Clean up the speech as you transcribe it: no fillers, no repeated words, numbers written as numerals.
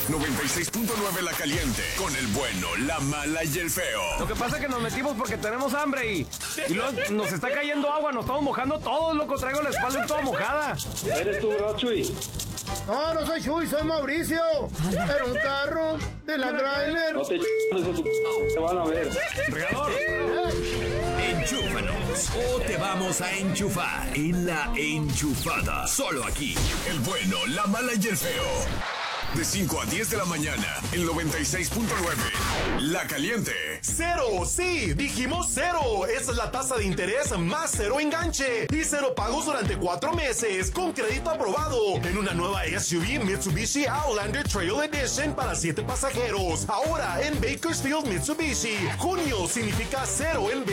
96.9 La Caliente, con el bueno, la mala y el feo. Lo que pasa es que nos metimos porque tenemos hambre y luego nos está cayendo agua, nos estamos mojando todos, loco, traigo la espalda toda mojada. ¿Eres tú, bro, Chuy? No, no soy Chuy, soy Mauricio. Era un carro de la trailer. No te te van a ver. Regador. Enchúfanos o te vamos a enchufar en La Enchufada. Solo aquí, el bueno, la mala y el feo. De 5 a 10 de la mañana, el 96.9. La Caliente. ¡Cero! ¡Sí! ¡Dijimos cero! Esa es la tasa de interés más cero enganche y cero pagos durante 4 meses con crédito aprobado en una nueva SUV Mitsubishi Outlander Trail Edition para 7 pasajeros. Ahora en Bakersfield Mitsubishi. Junio significa cero en